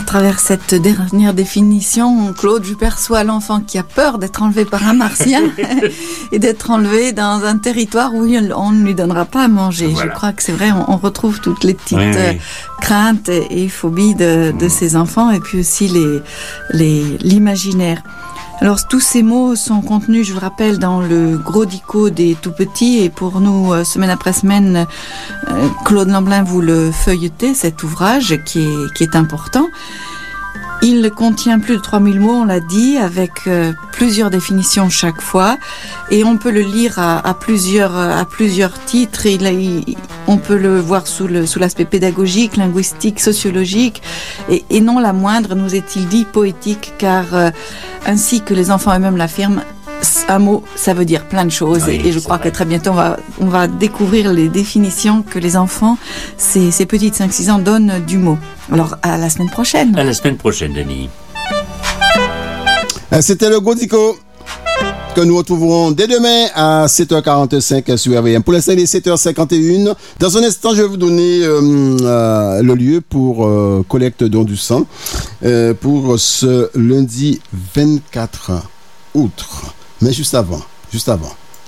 travers cette dernière définition, Claude, je perçois l'enfant qui a peur d'être enlevé par un martien et d'être enlevé dans un territoire où on ne lui donnera pas à manger. Voilà. Je crois que c'est vrai, on retrouve toutes les petites craintes et phobies de ces enfants et puis aussi l'imaginaire. Alors tous ces mots sont contenus, je vous le rappelle, dans le gros dico des tout-petits et pour nous, semaine après semaine, Claude Lamblin vous le feuilletez, cet ouvrage qui est important. Il contient plus de 3000 mots, on l'a dit, avec plusieurs définitions chaque fois et on peut le lire à plusieurs titres. On peut le voir sous l'aspect pédagogique, linguistique, sociologique et non la moindre, nous est-il dit, poétique, car ainsi que les enfants eux-mêmes l'affirment, un mot, ça veut dire plein de choses. Oui, et je crois que très bientôt, on va découvrir les définitions que les enfants, ces petites 5-6 ans, donnent du mot. Alors, à la semaine prochaine. À la semaine prochaine, Denis. C'était le Godico que nous retrouverons dès demain à 7h45 sur RVM. Pour l'instant, il est 7h51. Dans un instant, je vais vous donner le lieu pour collecte don du sang pour ce lundi 24 août. Mais juste avant.